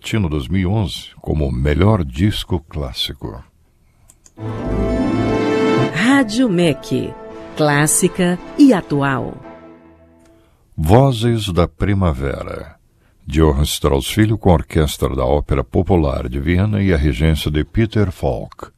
Latino 2011 como melhor disco clássico. Rádio MEC, clássica e atual. Vozes da Primavera, Johann Strauss Filho com a Orquestra da Ópera Popular de Viena e a regência de Peter Falk.